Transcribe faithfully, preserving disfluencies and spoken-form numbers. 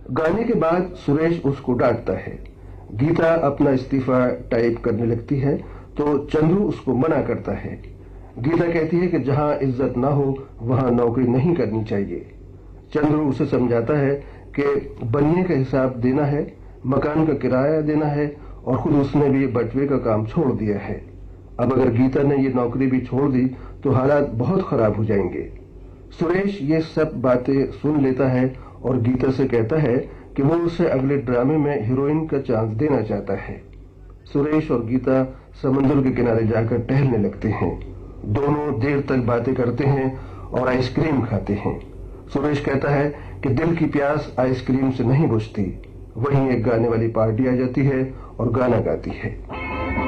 गाने के बाद सुरेश उसको डांटता है। गीता अपना इस्तीफा टाइप करने लगती है तो चंद्रू उसको मना करता है। गीता कहती है कि जहां इज्जत ना हो वहां नौकरी नहीं करनी चाहिए। चंद्रू उसे समझाता है कि बनिए का हिसाब देना है, मकान का किराया देना है और खुद उसने भी बटवे का काम छोड़ दिया है। अब अगर गीता ने ये नौकरी भी छोड़ दी तो हालात बहुत खराब हो जाएंगे। सुरेश ये सब बातें सुन लेता है और गीता से कहता है कि वो उसे अगले ड्रामे में हीरोइन का चांस देना चाहता है। सुरेश और गीता समुद्र के किनारे जाकर टहलने लगते हैं। दोनों देर तक बातें करते हैं और आइसक्रीम खाते हैं। सुरेश कहता है कि दिल की प्यास आइसक्रीम से नहीं बुझती। वहीं एक गाने वाली पार्टी आ जाती है और गाना गाती है।